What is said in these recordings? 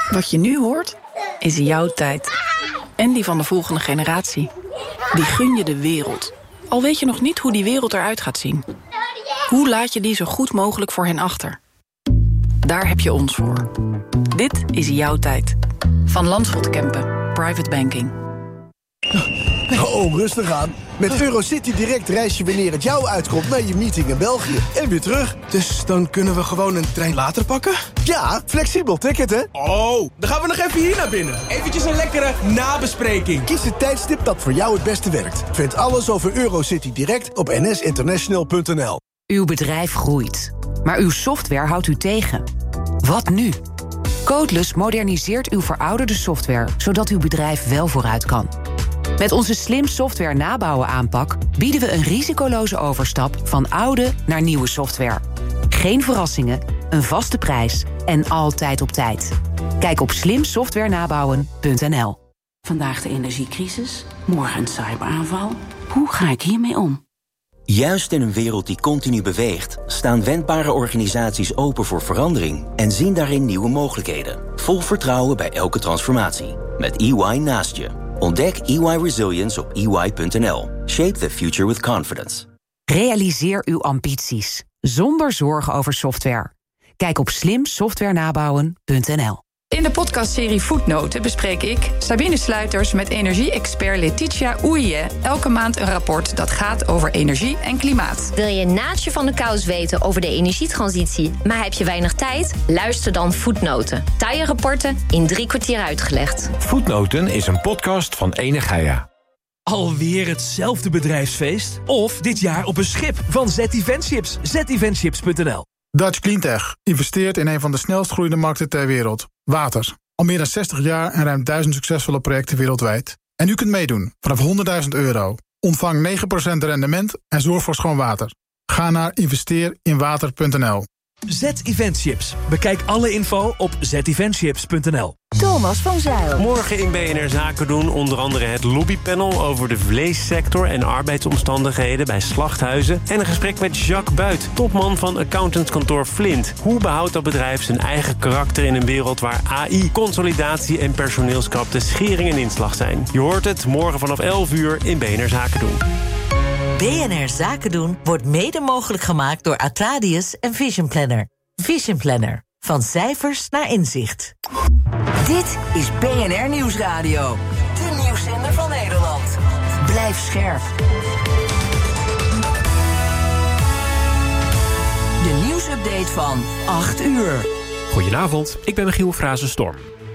Wat je nu hoort, is jouw tijd. En die van de volgende generatie. Die gun je de wereld. Al weet je nog niet hoe die wereld eruit gaat zien. Hoe laat je die zo goed mogelijk voor hen achter? Daar heb je ons voor. Dit is jouw tijd. Van Landschot Kempen. Private Banking. Oh, rustig aan. Met Eurocity Direct reis je wanneer het jou uitkomt naar je meeting in België. En weer terug. Dus dan kunnen we gewoon een trein later pakken? Ja, flexibel ticket, hè? Oh, dan gaan we nog even hier naar binnen. Eventjes een lekkere nabespreking. Kies het tijdstip dat voor jou het beste werkt. Vind alles over Eurocity Direct op nsinternational.nl. Uw bedrijf groeit, maar uw software houdt u tegen. Wat nu? Codeless moderniseert uw verouderde software, zodat uw bedrijf wel vooruit kan. Met onze slim software nabouwen aanpak bieden we een risicoloze overstap van oude naar nieuwe software. Geen verrassingen, een vaste prijs en altijd op tijd. Kijk op slimsoftwarenabouwen.nl. Vandaag de energiecrisis, morgen een cyberaanval. Hoe ga ik hiermee om? Juist in een wereld die continu beweegt, staan wendbare organisaties open voor verandering en zien daarin nieuwe mogelijkheden. Vol vertrouwen bij elke transformatie. Met EY naast je. Ontdek EY Resilience op ey.nl. Shape the future with confidence. Realiseer uw ambities, zonder zorgen over software. Kijk op slimsoftwarenabouwen.nl. In de podcastserie Voetnoten bespreek ik, Sabine Sluiters, met energie-expert Letitia Oeije elke maand een rapport dat gaat over energie en klimaat. Wil je naadje van de kous weten over de energietransitie, maar heb je weinig tijd? Luister dan Voetnoten. Taaie rapporten in 3 kwartier uitgelegd. Voetnoten is een podcast van Enegaia. Alweer hetzelfde bedrijfsfeest? Of dit jaar op een schip van Z-Eventships. zeventships.nl. Dutch Cleantech investeert in een van de snelst groeiende markten ter wereld. Water. Al meer dan 60 jaar en ruim 1000 succesvolle projecten wereldwijd. En u kunt meedoen vanaf €100.000. Ontvang 9% rendement en zorg voor schoon water. Ga naar investeerinwater.nl. Z-Eventships. Bekijk alle info op zeventships.nl. Thomas van Zijl. Morgen in BNR Zaken doen onder andere het lobbypanel over de vleessector en arbeidsomstandigheden bij slachthuizen. En een gesprek met Jacques Buit, topman van accountantskantoor Flint. Hoe behoudt dat bedrijf zijn eigen karakter in een wereld waar AI, consolidatie en personeelskrapte schering en inslag zijn? Je hoort het morgen vanaf 11 uur in BNR Zaken doen. BNR Zaken doen wordt mede mogelijk gemaakt door Atradius en Vision Planner. Vision Planner. Van cijfers naar inzicht. Dit is BNR Nieuwsradio. De nieuwszender van Nederland. Blijf scherp. De nieuwsupdate van 8 uur. Goedenavond, ik ben Michiel Frazenstorm.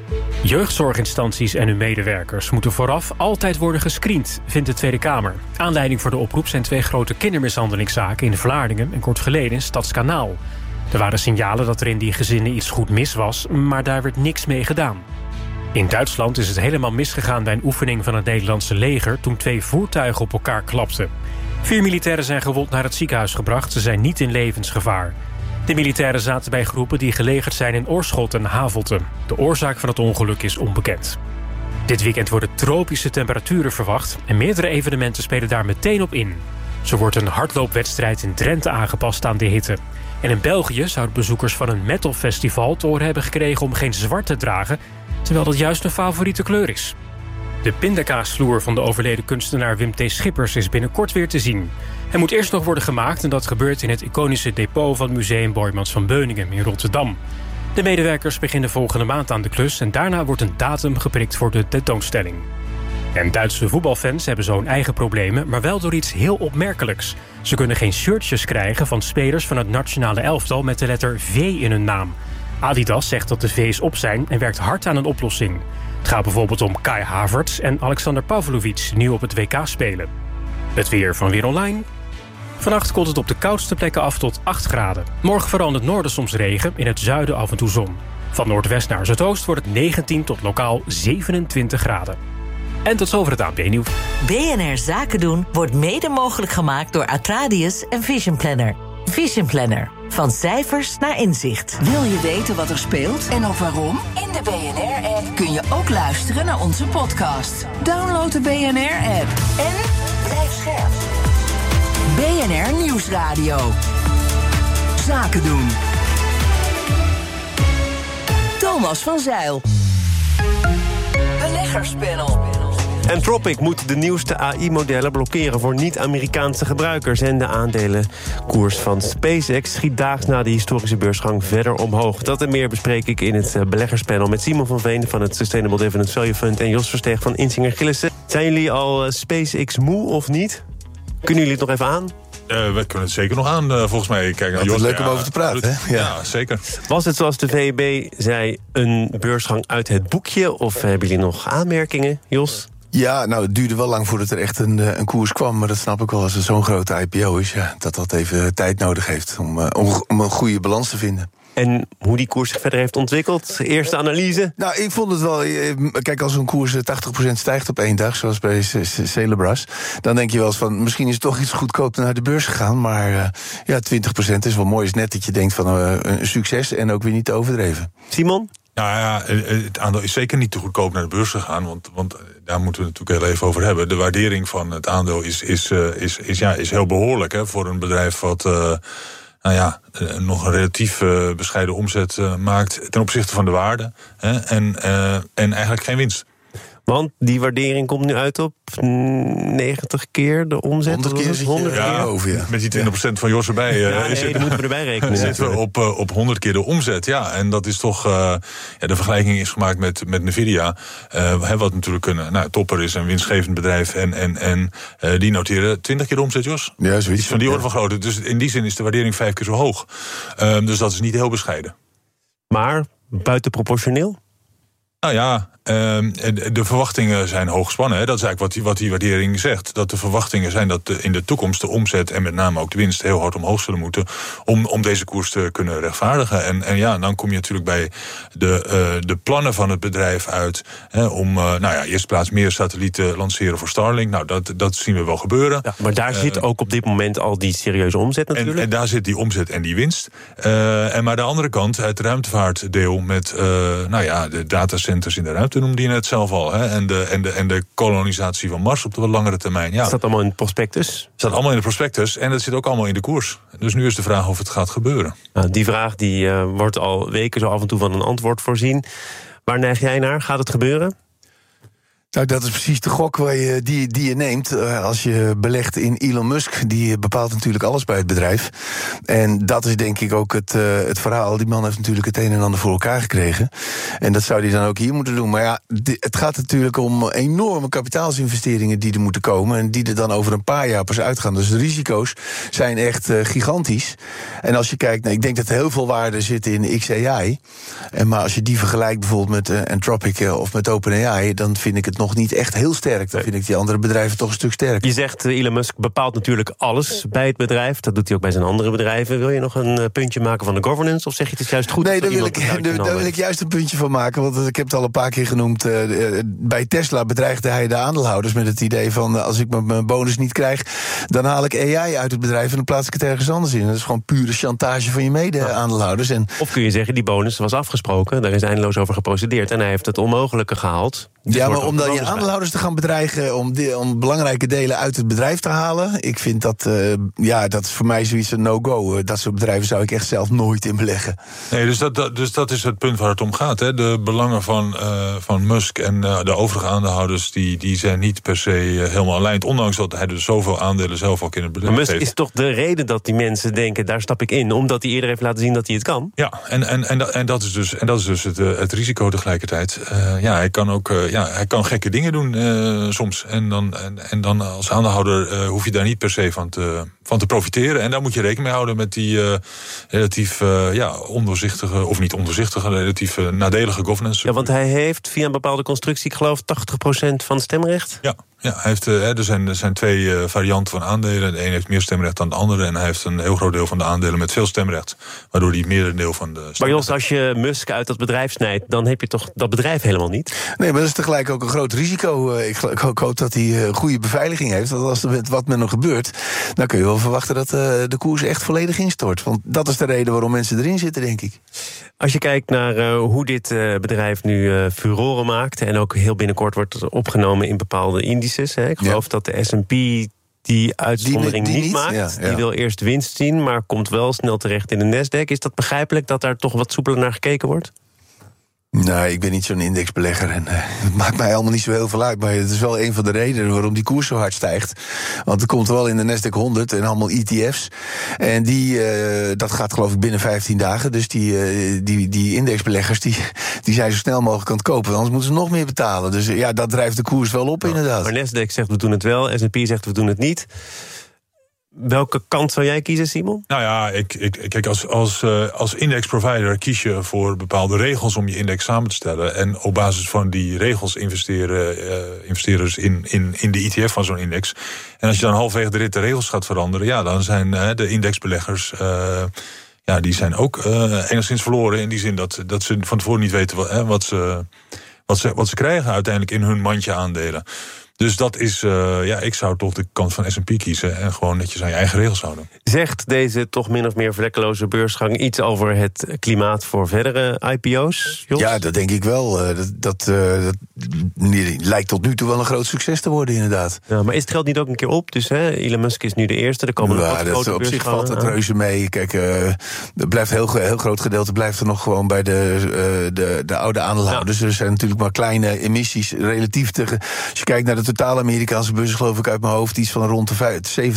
Jeugdzorginstanties en hun medewerkers moeten vooraf altijd worden gescreend, vindt de Tweede Kamer. Aanleiding voor de oproep zijn 2 grote kindermishandelingszaken in Vlaardingen en kort geleden in Stadskanaal. Er waren signalen dat er in die gezinnen iets goed mis was, maar daar werd niks mee gedaan. In Duitsland is het helemaal misgegaan bij een oefening van het Nederlandse leger toen 2 voertuigen op elkaar klapten. 4 militairen zijn gewond naar het ziekenhuis gebracht, ze zijn niet in levensgevaar. De militairen zaten bij groepen die gelegerd zijn in Oorschot en Havelte. De oorzaak van het ongeluk is onbekend. Dit weekend worden tropische temperaturen verwacht en meerdere evenementen spelen daar meteen op in. Zo wordt een hardloopwedstrijd in Drenthe aangepast aan de hitte. En in België zouden bezoekers van een metalfestival te horen hebben gekregen om geen zwart te dragen, terwijl dat juist hun favoriete kleur is. De pindakaasvloer van de overleden kunstenaar Wim T. Schippers is binnenkort weer te zien. Hij moet eerst nog worden gemaakt en dat gebeurt in het iconische depot van Museum Boijmans van Beuningen in Rotterdam. De medewerkers beginnen volgende maand aan de klus en daarna wordt een datum geprikt voor de tentoonstelling. En Duitse voetbalfans hebben zo'n eigen problemen, maar wel door iets heel opmerkelijks. Ze kunnen geen shirtjes krijgen van spelers van het nationale elftal met de letter V in hun naam. Adidas zegt dat de V's op zijn en werkt hard aan een oplossing. Het gaat bijvoorbeeld om Kai Havertz en Alexander Pavlovic, nu op het WK spelen. Het weer van Weer Online. Vannacht koelt het op de koudste plekken af tot 8 graden. Morgen vooral in het noorden soms regen, in het zuiden af en toe zon. Van noordwest naar zuidoost wordt het 19 tot lokaal 27 graden. En tot zover het ANP-nieuws. BNR Zaken doen wordt mede mogelijk gemaakt door Atradius en Vision Planner. Vision Planner. Van cijfers naar inzicht. Wil je weten wat er speelt en ook waarom? In de BNR-app kun je ook luisteren naar onze podcast. Download de BNR-app en blijf scherp. BNR Nieuwsradio. Zaken doen. Thomas van Zijl. beleggerspanel. Anthropic moet de nieuwste AI-modellen blokkeren voor niet-Amerikaanse gebruikers. En de aandelenkoers van SpaceX schiet daags na de historische beursgang verder omhoog. Dat en meer bespreek ik in het beleggerspanel met Simon van Veen van het Sustainable Dividend Value Fund en Jos Versteeg van Insinger Gillissen. Zijn jullie al SpaceX moe of niet? Kunnen jullie het nog even aan? We kunnen het zeker nog aan, volgens mij. Kijk naar Jos. Leuk om over te praten, hè? Ja, zeker. Was het zoals de VEB zei een beursgang uit het boekje? Of hebben jullie nog aanmerkingen, Jos? Ja, nou, het duurde wel lang voordat er echt een koers kwam. Maar dat snap ik wel als het zo'n grote IPO is. Ja, dat even tijd nodig heeft om een goede balans te vinden. En hoe die koers zich verder heeft ontwikkeld? Eerste analyse? Nou, ik vond het wel... Kijk, als een koers 80% stijgt op één dag, zoals bij Celebras, dan denk je wel eens van, misschien is het toch iets goedkoop naar de beurs gegaan. Maar 20% is wel mooi. Is net dat je denkt van een succes en ook weer niet te overdreven. Simon? Nou ja, het aandeel is zeker niet te goedkoop naar de beurs gegaan. Want daar moeten we het natuurlijk heel even over hebben. De waardering van het aandeel is heel behoorlijk, hè, voor een bedrijf wat nog een relatief bescheiden omzet maakt ten opzichte van de waarde. Hè, en eigenlijk geen winst. Want die waardering komt nu uit op 90 keer de omzet. 100 keer? 100 keer over, ja. Met die 20% van Jos erbij. Die moeten we erbij rekenen. Zitten we op 100 keer de omzet. Ja, en dat is toch... de vergelijking is gemaakt met Nvidia. Wat natuurlijk een topper is, een winstgevend bedrijf. En die noteren 20 keer de omzet, Jos. Ja, zoiets. Van die orde van grootte. Dus in die zin is de waardering 5 keer zo hoog. Dus dat is niet heel bescheiden. Maar buitenproportioneel? Nou ja, de verwachtingen zijn hoog gespannen. Hè. Dat is eigenlijk wat die waardering zegt. Dat de verwachtingen zijn dat in de toekomst de omzet en met name ook de winst heel hard omhoog zullen moeten om deze koers te kunnen rechtvaardigen. En dan kom je natuurlijk bij de plannen van het bedrijf uit, hè, om eerst plaats meer satellieten lanceren voor Starlink. Nou, dat zien we wel gebeuren. Ja, maar daar zit ook op dit moment al die serieuze omzet natuurlijk. En daar zit die omzet en die winst. Maar de andere kant, het ruimtevaartdeel met de datacenters in de ruimte, noemde je net zelf al. Hè? En de kolonisatie van Mars op de wat langere termijn. Ja. Staat allemaal in het prospectus? Staat allemaal in de prospectus en dat zit ook allemaal in de koers. Dus nu is de vraag of het gaat gebeuren. Nou, die vraag wordt al weken zo af en toe van een antwoord voorzien. Waar neig jij naar? Gaat het gebeuren? Nou, dat is precies de gok die je neemt als je belegt in Elon Musk. Die bepaalt natuurlijk alles bij het bedrijf. En dat is denk ik ook het verhaal. Die man heeft natuurlijk het een en ander voor elkaar gekregen. En dat zou hij dan ook hier moeten doen. Maar ja, het gaat natuurlijk om enorme kapitaalsinvesteringen die er moeten komen. En die er dan over een paar jaar pas uitgaan. Dus de risico's zijn echt gigantisch. En als je kijkt, ik denk dat er heel veel waarde zit in XAI. Maar als je die vergelijkt bijvoorbeeld met Anthropic of met OpenAI, dan vind ik het nog niet echt heel sterk. Dan vind ik die andere bedrijven toch een stuk sterker. Je zegt, Elon Musk bepaalt natuurlijk alles bij het bedrijf. Dat doet hij ook bij zijn andere bedrijven. Wil je nog een puntje maken van de governance? Of zeg je het is juist goed? Nee, daar wil ik juist een puntje van maken. Want ik heb het al een paar keer genoemd. Bij Tesla bedreigde hij de aandeelhouders met het idee van, als ik mijn bonus niet krijg, dan haal ik AI uit het bedrijf en dan plaats ik het ergens anders in. Dat is gewoon pure chantage van je mede-aandeelhouders. Of kun je zeggen, die bonus was afgesproken. Daar is eindeloos over geprocedeerd. En hij heeft het onmogelijke gehaald. Ja, maar om dan je aandeelhouders te gaan bedreigen, om belangrijke delen uit het bedrijf te halen, ik vind dat, dat is voor mij zoiets een no-go. Dat soort bedrijven zou ik echt zelf nooit in beleggen. Nee, dus dat is het punt waar het om gaat. Hè. De belangen van Musk en de overige aandeelhouders, die zijn niet per se helemaal aligned, ondanks dat hij dus zoveel aandelen zelf ook in het bedrijf heeft. Maar Musk is toch de reden dat die mensen denken, daar stap ik in, omdat hij eerder heeft laten zien dat hij het kan? Ja, en dat is dus het risico tegelijkertijd. Hij kan ook hij kan gekke dingen doen soms. En dan als aandeelhouder hoef je daar niet per se van te profiteren. En daar moet je rekening mee houden met die relatief ondoorzichtige, of niet ondoorzichtige, relatief nadelige governance. Ja, want hij heeft via een bepaalde constructie, ik geloof, 80% van stemrecht. Ja, hij heeft, er zijn twee varianten van aandelen. De een heeft meer stemrecht dan de andere. En hij heeft een heel groot deel van de aandelen met veel stemrecht. Waardoor hij meerdeel van de stemrecht. Maar Jos, als je Musk uit dat bedrijf snijdt, dan heb je toch dat bedrijf helemaal niet? Nee, maar dat is tegelijk ook een groot risico. Ik hoop dat hij goede beveiliging heeft. Want als er wat met hem gebeurt, dan kun je wel verwachten dat de koers echt volledig instort. Want dat is de reden waarom mensen erin zitten, denk ik. Als je kijkt naar hoe dit bedrijf nu furoren maakt, en ook heel binnenkort wordt opgenomen in bepaalde indices. Hè. Ik geloof dat de S&P die uitzondering niet maakt. Ja. Die wil eerst winst zien, maar komt wel snel terecht in de Nasdaq. Is dat begrijpelijk dat daar toch wat soepeler naar gekeken wordt? Nou, ik ben niet zo'n indexbelegger en het maakt mij allemaal niet zo heel veel uit. Maar het is wel een van de redenen waarom die koers zo hard stijgt. Want er komt wel in de Nasdaq 100 en allemaal ETF's. En dat gaat geloof ik binnen 15 dagen. Dus die indexbeleggers die zijn zo snel mogelijk aan het kopen. Anders moeten ze nog meer betalen. Dus ja, dat drijft de koers wel op inderdaad. Maar Nasdaq zegt we doen het wel, S&P zegt we doen het niet. Welke kant zou jij kiezen, Simon? Nou ja, kijk, als indexprovider kies je voor bepaalde regels om je index samen te stellen. En op basis van die regels investeerders in de ETF van zo'n index. En als je dan halverwege de rit de regels gaat veranderen, ja, dan zijn de indexbeleggers die zijn ook enigszins verloren in die zin dat ze van tevoren niet weten wat ze krijgen uiteindelijk in hun mandje aandelen. Dus dat is, ik zou toch de kant van S&P kiezen en gewoon netjes aan je eigen regels houden. Zegt deze toch min of meer vlekkeloze beursgang iets over het klimaat voor verdere IPO's, Jos? Ja, dat denk ik wel. Dat lijkt tot nu toe wel een groot succes te worden, inderdaad. Ja, maar is het geld niet ook een keer op? Dus Elon Musk is nu de eerste, er komen nog wat grote beursgangen. Op zich valt het reuze mee. Kijk, er blijft heel groot gedeelte blijft er nog gewoon bij de oude aandeelhouders. Ja. Er zijn natuurlijk maar kleine emissies relatief tegen. Als je kijkt naar de totale Amerikaanse beurs, geloof ik uit mijn hoofd iets van rond de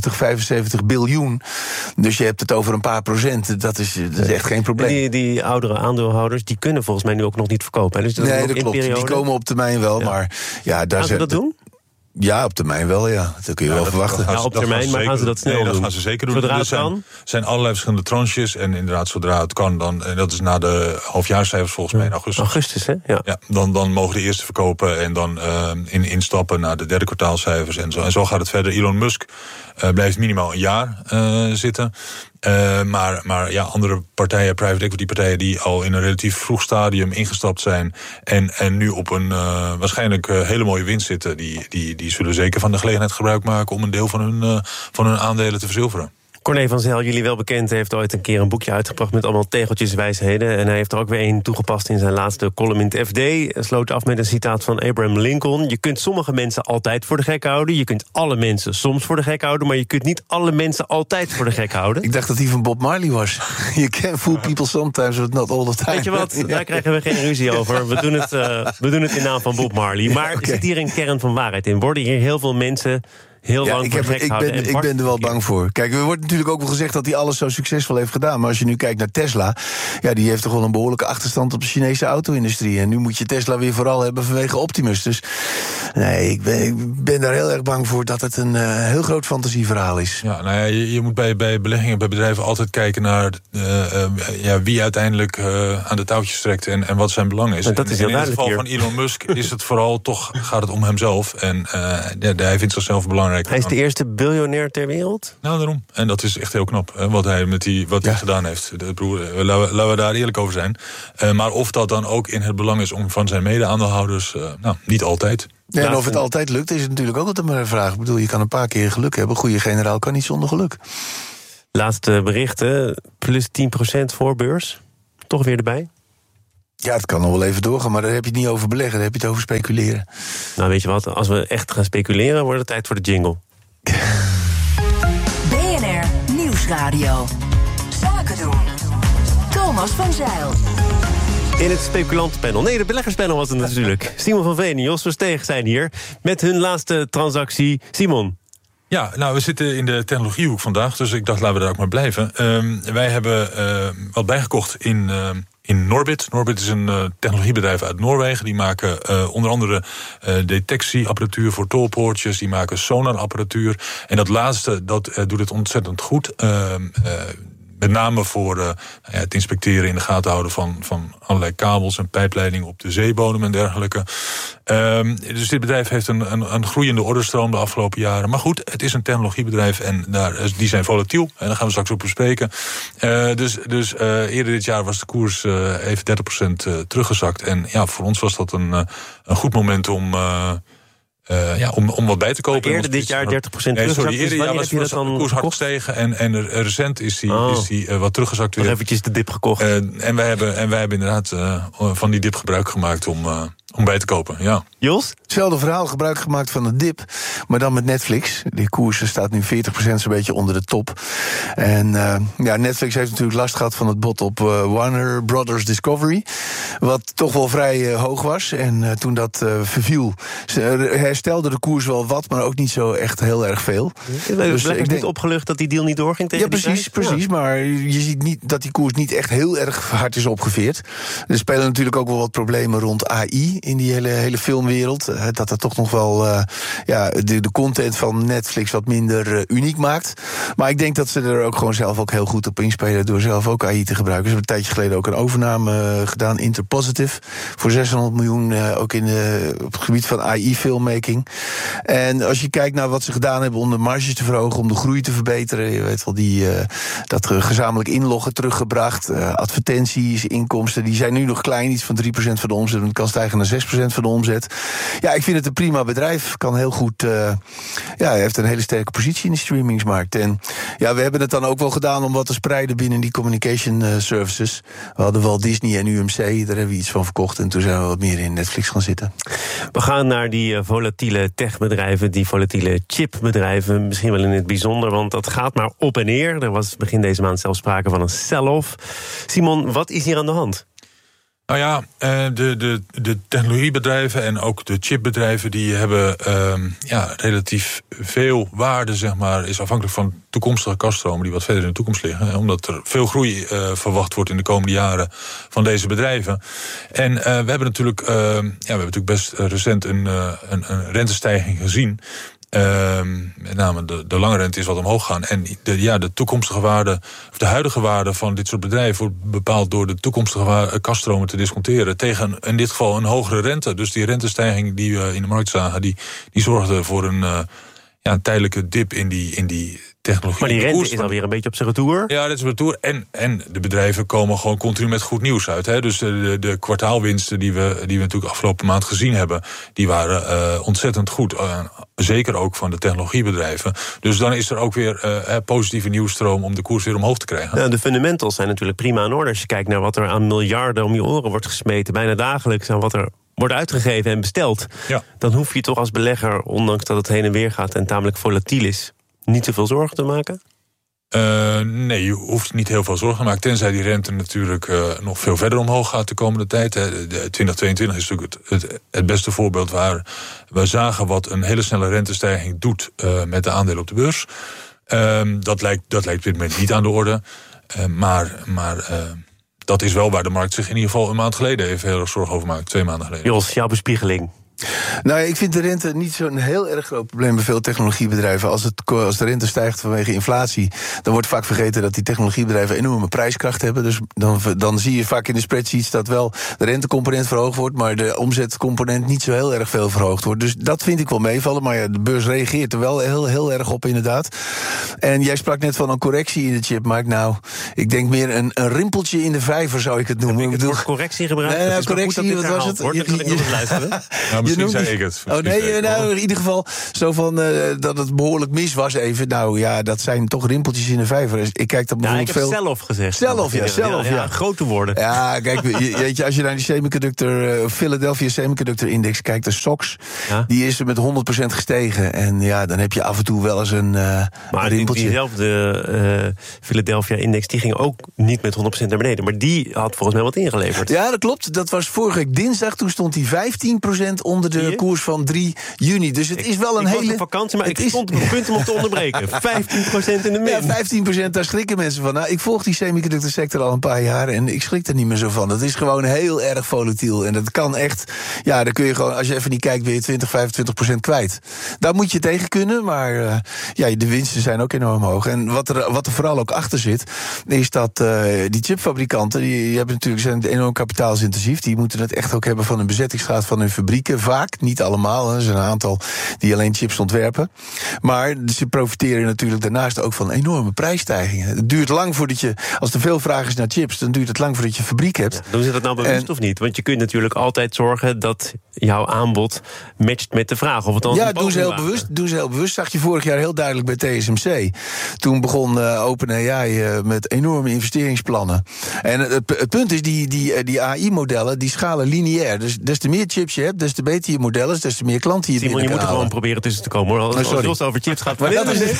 75 biljoen. Dus je hebt het over een paar procent. Dat is echt geen probleem. Die oudere aandeelhouders, die kunnen volgens mij nu ook nog niet verkopen. Dus dat nee, dat klopt. Die komen op termijn wel, maar ja, daar gaan ze dat doen? Ja, op termijn wel, ja. Dat kun je wel verwachten. Op termijn, maar gaan ze dat snel doen? Dat gaan ze zeker doen. Zodra het kan? Er zijn allerlei verschillende tranches. En inderdaad, zodra het kan, dan, en dat is na de halfjaarscijfers volgens mij in augustus. Augustus, hè? Ja, dan mogen de eerste verkopen en dan instappen naar de derde kwartaalcijfers en zo. En zo gaat het verder. Elon Musk blijft minimaal een jaar zitten. Maar ja, andere partijen, private equity partijen, die al in een relatief vroeg stadium ingestapt zijn en nu op een waarschijnlijk hele mooie winst zitten, die zullen zeker van de gelegenheid gebruik maken om een deel van hun aandelen te verzilveren. Corné van Zijl, jullie wel bekend, heeft ooit een keer een boekje uitgebracht met allemaal tegeltjeswijsheden. En hij heeft er ook weer één toegepast in zijn laatste column in het FD. Hij sloot af met een citaat van Abraham Lincoln. Je kunt sommige mensen altijd voor de gek houden. Je kunt alle mensen soms voor de gek houden. Maar je kunt niet alle mensen altijd voor de gek houden. Ik dacht dat die van Bob Marley was. You can fool people sometimes, but not all the time. Weet je wat, daar krijgen we geen ruzie over. We doen het in naam van Bob Marley. Maar zit hier een kern van waarheid in? Worden hier heel veel mensen heel lang ik ben er wel bang voor. Kijk, er wordt natuurlijk ook wel gezegd dat hij alles zo succesvol heeft gedaan. Maar als je nu kijkt naar Tesla, ja, die heeft toch wel een behoorlijke achterstand op de Chinese auto-industrie. En nu moet je Tesla weer vooral hebben vanwege Optimus. Dus nee, ik ben daar heel erg bang voor dat het een heel groot fantasieverhaal is. Ja, nou ja, je moet bij beleggingen, bij bedrijven altijd kijken naar wie uiteindelijk aan de touwtjes trekt en wat zijn belang is. En dat is heel in het geval hier van Elon Musk is het vooral toch, gaat het om hemzelf. En hij vindt zichzelf belangrijk. Hij is de eerste biljonair ter wereld? Nou, daarom. En dat is echt heel knap, wat hij gedaan heeft. Laten we daar eerlijk over zijn. Maar of dat dan ook in het belang is van zijn mede-aandeelhouders, niet altijd. Ja, en of het altijd lukt, is natuurlijk ook altijd maar een vraag. Ik bedoel, je kan een paar keer geluk hebben. Goede generaal kan niet zonder geluk. Laatste berichten, plus 10% voor beurs. Toch weer erbij? Ja, het kan nog wel even doorgaan, maar daar heb je het niet over beleggen, daar heb je het over speculeren. Nou, weet je wat, als we echt gaan speculeren, wordt het tijd voor de jingle. BNR Nieuwsradio. Zaken doen. Thomas van Zijl. In het speculantenpanel, nee, de beleggerspanel was het natuurlijk. Simon van Veen en Jos Versteeg zijn hier met hun laatste transactie. Simon. Ja, nou, we zitten in de technologiehoek vandaag, dus ik dacht, laten we daar ook maar blijven. Wij hebben wat bijgekocht in Norbit. Norbit is een technologiebedrijf uit Noorwegen. Die maken onder andere detectieapparatuur voor tolpoortjes. Die maken sonarapparatuur. En dat laatste, dat doet het ontzettend goed. Met name voor het inspecteren, in de gaten houden van allerlei kabels en pijpleidingen op de zeebodem en dergelijke. Dus dit bedrijf heeft een groeiende orderstroom de afgelopen jaren. Maar goed, het is een technologiebedrijf en die zijn volatiel. En daar gaan we straks op bespreken. Dus eerder dit jaar was de koers even 30% teruggezakt. En ja, voor ons was dat een goed moment om wat bij te kopen. Maar eerder dit jaar 30% teruggezakt. Eerder jaar was de koers hard gestegen en recent is die wat teruggezakt weer. Nog eventjes de dip gekocht. En wij hebben inderdaad van die dip gebruik gemaakt om Om bij te kopen, ja. Jos? Hetzelfde verhaal, gebruik gemaakt van een dip, maar dan met Netflix. Die koers staat nu 40% zo'n beetje onder de top. En Netflix heeft natuurlijk last gehad van het bod op Warner Brothers Discovery, wat toch wel vrij hoog was. En toen dat verviel, herstelde de koers wel wat, maar ook niet zo echt heel erg veel. Dus ik denk opgelucht dat die deal niet doorging tegen precies. Maar je ziet niet dat die koers niet echt heel erg hard is opgeveerd. Er spelen natuurlijk ook wel wat problemen rond AI in die hele filmwereld. Dat er toch nog wel de content van Netflix wat minder uniek maakt. Maar ik denk dat ze er ook gewoon zelf ook heel goed op inspelen door zelf ook AI te gebruiken. Ze hebben een tijdje geleden ook een overname gedaan, Interpositive, voor 600 miljoen, ook op het gebied van AI-filmmaking. En als je kijkt naar wat ze gedaan hebben om de marges te verhogen, om de groei te verbeteren, je weet wel, dat gezamenlijk inloggen teruggebracht, advertenties, inkomsten, die zijn nu nog klein, iets van 3% van de omzet, en het kan stijgen naar 6% van de omzet. Ja, ik vind het een prima bedrijf, kan heel goed, hij heeft een hele sterke positie in de streamingsmarkt. En we hebben het dan ook wel gedaan om wat te spreiden binnen die communication services. We hadden wel Disney en UMC, daar hebben we iets van verkocht, en toen zijn we wat meer in Netflix gaan zitten. We gaan naar die volatiele techbedrijven, die volatiele chipbedrijven, misschien wel in het bijzonder, want dat gaat maar op en neer. Er was begin deze maand zelfs sprake van een sell-off. Simon, wat is hier aan de hand? Nou ja, de technologiebedrijven en ook de chipbedrijven, die hebben relatief veel waarde, zeg maar, is afhankelijk van toekomstige kaststromen die wat verder in de toekomst liggen. Omdat er veel groei verwacht wordt in de komende jaren van deze bedrijven. En we hebben natuurlijk best recent een rentestijging gezien. Met name de lange rente is wat omhoog gaan. En de toekomstige waarde, of de huidige waarde van dit soort bedrijven wordt bepaald door de toekomstige kaststromen te disconteren tegen in dit geval een hogere rente. Dus die rentestijging die we in de markt zagen, die zorgde voor een tijdelijke dip in die technologie. Maar die rente is alweer een beetje op zijn retour. Ja, dat is op retour. En de bedrijven komen gewoon continu met goed nieuws uit. Hè. Dus de kwartaalwinsten die we natuurlijk afgelopen maand gezien hebben, die waren ontzettend goed. Zeker ook van de technologiebedrijven. Dus dan is er ook weer positieve nieuwsstroom om de koers weer omhoog te krijgen. Ja, de fundamentals zijn natuurlijk prima in orde. Als je kijkt naar wat er aan miljarden om je oren wordt gesmeten, bijna dagelijks, aan wat er wordt uitgegeven en besteld, dan hoef je toch als belegger, ondanks dat het heen en weer gaat en tamelijk volatiel is, niet te veel zorgen te maken? Nee, je hoeft niet heel veel zorgen te maken, tenzij die rente natuurlijk nog veel verder omhoog gaat de komende tijd. 2022 is natuurlijk het beste voorbeeld waar we zagen wat een hele snelle rentestijging doet met de aandelen op de beurs. Dat lijkt op dit moment niet aan de orde. Maar dat is wel waar de markt zich in ieder geval een maand geleden even heel erg zorgen over maakt. 2 maanden geleden. Jos, jouw bespiegeling. Nou, ik vind de rente niet zo'n heel erg groot probleem bij veel technologiebedrijven. Als de rente stijgt vanwege inflatie, dan wordt vaak vergeten dat die technologiebedrijven enorme prijskracht hebben. Dus dan zie je vaak in de spreadsheets dat wel de rentecomponent verhoogd wordt, maar de omzetcomponent niet zo heel erg veel verhoogd wordt. Dus dat vind ik wel meevallen, maar ja, de beurs reageert er wel heel erg op, inderdaad. En jij sprak net van een correctie in de chipmarkt. Nou, ik denk meer een rimpeltje in de vijver, zou ik het noemen. Heb ik het woord correctie gebruikt? Nee, correctie, wat was het? Misschien zei ik het. In ieder geval zo van dat het behoorlijk mis was even. Nou ja, dat zijn toch rimpeltjes in de vijver. Ik kijk dat bijvoorbeeld veel. Ik heb zelf gezegd. Zelf. Grote woorden. Ja, kijk, weet je, als je naar die Philadelphia Semiconductor Index kijkt, de SOX, die is met 100% gestegen. En ja, dan heb je af en toe wel eens een rimpeltje. Diezelfde Philadelphia Index, die ging ook niet met 100% naar beneden. Maar die had volgens mij wat ingeleverd. Ja, dat klopt. Dat was vorige week dinsdag. Toen stond die 15% onder de koers van 3 juni. Dus het is wel een hele... Ik was op vakantie, maar ik stond op het punt om te onderbreken. 15% in de min. Ja, 15%, daar schrikken mensen van. Nou, ik volg die semiconductor sector al een paar jaar en ik schrik er niet meer zo van. Dat is gewoon heel erg volatiel. En dat kan echt... Ja, dan kun je gewoon, als je even niet kijkt, ben je 20-25% kwijt. Daar moet je tegen kunnen, maar de winsten zijn ook enorm hoog. En wat er vooral ook achter zit, is dat die chipfabrikanten, die zijn enorm kapitaalsintensief. Die moeten het echt ook hebben van een bezettingsgraad van hun fabrieken vaak, niet allemaal. Er zijn een aantal die alleen chips ontwerpen. Maar ze profiteren natuurlijk daarnaast ook van enorme prijsstijgingen. Het duurt lang voordat je, als er veel vraag is naar chips, dan duurt het lang voordat je fabriek hebt. Ja, doen ze dat nou bewust of niet? Want je kunt natuurlijk altijd zorgen dat jouw aanbod matcht met de vraag. Of het ja, doen ze heel bewust. Zag je vorig jaar heel duidelijk bij TSMC. Toen begon OpenAI met enorme investeringsplannen. En het punt is, die AI-modellen, die schalen lineair. Dus des te meer chips je hebt, des te beter je model is, des te meer klanten je binnen kan halen. Je moet er gewoon proberen tussen te komen, hoor. Als het over chips gaat. Maar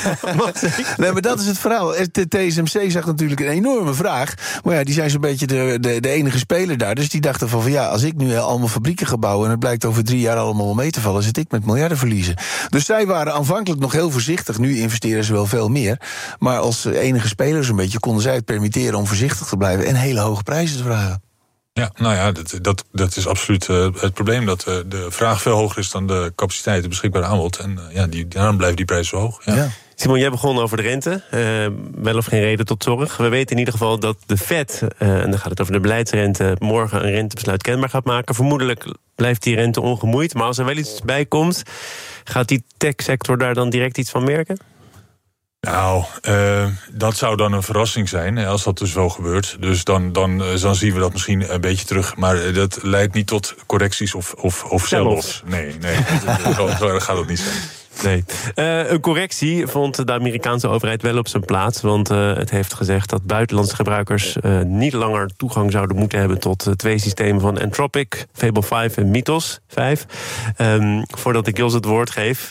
dat is het verhaal. TSMC zag natuurlijk een enorme vraag. Maar ja, die zijn zo'n beetje de enige speler daar. Dus die dachten van ja, als ik nu allemaal fabrieken ga bouwen en het blijkt over 3 jaar allemaal mee te vallen, zit ik met miljarden verliezen. Dus zij waren aanvankelijk nog heel voorzichtig. Nu investeren ze wel veel meer. Maar als enige speler zo'n beetje konden zij het permitteren om voorzichtig te blijven en hele hoge prijzen te vragen. Ja, nou ja, dat is absoluut het probleem. Dat de vraag veel hoger is dan de capaciteit, het beschikbare aanbod. En daarom blijven die prijzen zo hoog. Ja. Simon, jij begon over de rente. Wel of geen reden tot zorg. We weten in ieder geval dat de Fed, en dan gaat het over de beleidsrente, morgen een rentebesluit kenbaar gaat maken. Vermoedelijk blijft die rente ongemoeid. Maar als er wel iets bij komt, gaat die techsector daar dan direct iets van merken? Nou, dat zou dan een verrassing zijn, als dat dus wel gebeurt. Dus dan zien we dat misschien een beetje terug. Maar dat leidt niet tot correcties of sell-offs. Nee, zo gaat het niet zijn. Nee. Een correctie vond de Amerikaanse overheid wel op zijn plaats. Want het heeft gezegd dat buitenlandse gebruikers niet langer toegang zouden moeten hebben tot 2 systemen van Anthropic, Fable 5 en Mythos 5. Voordat ik Jos het woord geef.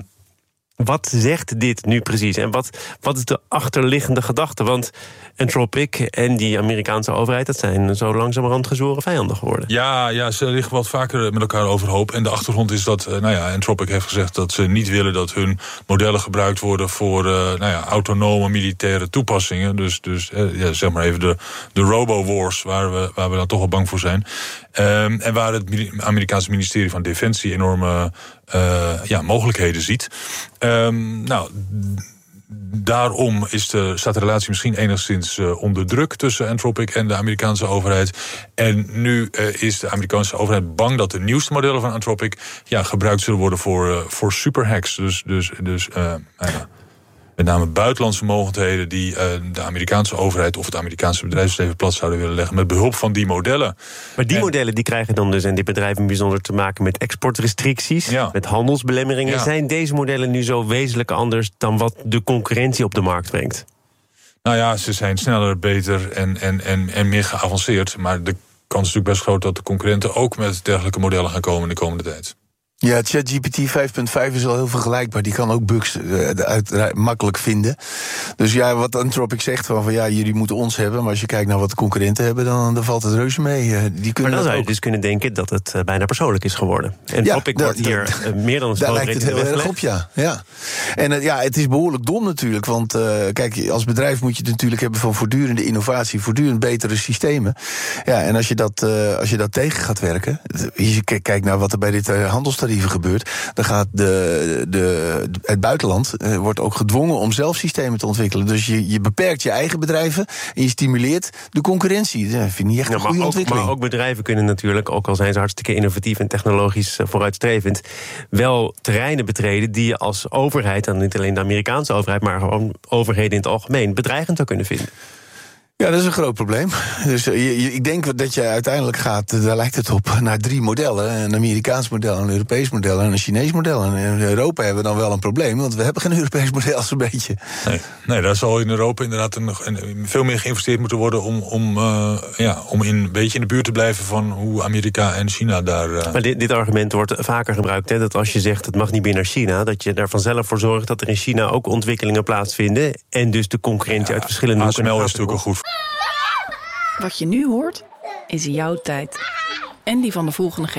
Wat zegt dit nu precies? En wat is de achterliggende gedachte? Want Anthropic en die Amerikaanse overheid, dat zijn zo langzamerhand gezworen vijanden geworden. Ja, ze liggen wat vaker met elkaar overhoop. En de achtergrond is dat Anthropic heeft gezegd dat ze niet willen dat hun modellen gebruikt worden voor autonome militaire toepassingen. Dus zeg maar even de robo-wars, waar we dan toch wel bang voor zijn. En waar het Amerikaanse ministerie van Defensie enorme mogelijkheden ziet. Daarom staat de relatie misschien enigszins onder druk tussen Anthropic en de Amerikaanse overheid. En nu is de Amerikaanse overheid bang dat de nieuwste modellen van Anthropic gebruikt zullen worden voor superhacks. Dus met name buitenlandse mogelijkheden die de Amerikaanse overheid of het Amerikaanse bedrijfsleven plat zouden willen leggen met behulp van die modellen. Maar die modellen die krijgen dan dus, en die bedrijven bijzonder te maken met exportrestricties, met handelsbelemmeringen. Ja. Zijn deze modellen nu zo wezenlijk anders dan wat de concurrentie op de markt brengt? Nou ja, ze zijn sneller, beter en meer geavanceerd. Maar de kans is natuurlijk best groot dat de concurrenten ook met dergelijke modellen gaan komen in de komende tijd. Ja, ChatGPT 5.5 is al heel vergelijkbaar. Die kan ook bugs makkelijk vinden. Dus ja, wat Anthropic zegt van jullie moeten ons hebben. Maar als je kijkt naar wat de concurrenten hebben, dan valt het reuze mee. Maar dan zou je dus kunnen denken dat het bijna persoonlijk is geworden. Anthropic wordt hier meer dan een daar lijkt het heel erg op, ja. En het is behoorlijk dom natuurlijk. Want kijk, als bedrijf moet je het natuurlijk hebben van voortdurende innovatie, voortdurend betere systemen. Ja, en als je dat tegen gaat werken, je kijkt naar wat er bij dit handelstarieven gebeurt, dan gaat het buitenland wordt ook gedwongen om zelf systemen te ontwikkelen. Dus je beperkt je eigen bedrijven en je stimuleert de concurrentie. Dat vind ik niet echt een goede ontwikkeling. Maar ook bedrijven kunnen natuurlijk, ook al zijn ze hartstikke innovatief en technologisch vooruitstrevend, wel terreinen betreden die je als overheid, en niet alleen de Amerikaanse overheid, maar gewoon overheden in het algemeen, bedreigend zou kunnen vinden. Ja, dat is een groot probleem. Dus ik denk dat je uiteindelijk gaat, daar lijkt het op, naar 3 modellen. Een Amerikaans model, een Europees model en een Chinees model. En in Europa hebben we dan wel een probleem, want we hebben geen Europees model zo'n beetje. Nee, daar zal in Europa inderdaad veel meer geïnvesteerd moeten worden om een beetje in de buurt te blijven van hoe Amerika en China daar. Maar dit argument wordt vaker gebruikt, hè, dat als je zegt het mag niet meer naar China, dat je daar vanzelf voor zorgt dat er in China ook ontwikkelingen plaatsvinden en dus de concurrentie uit verschillende hoeken. ASML is natuurlijk een goed. Wat je nu hoort, is jouw tijd. En die van de volgende generatie.